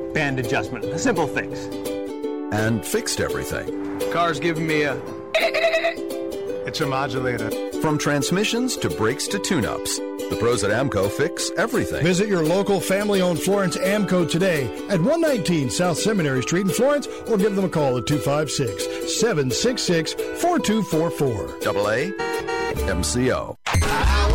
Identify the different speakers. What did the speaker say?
Speaker 1: band adjustment. A simple fix.
Speaker 2: And fixed everything.
Speaker 3: Car's giving me a... It's a modulator.
Speaker 2: From transmissions to brakes to tune-ups, the pros at AMCO fix everything.
Speaker 4: Visit your local family-owned Florence AMCO today at 119 South Seminary Street in Florence, or give them a call at 256-766-4244.
Speaker 2: AA MCO.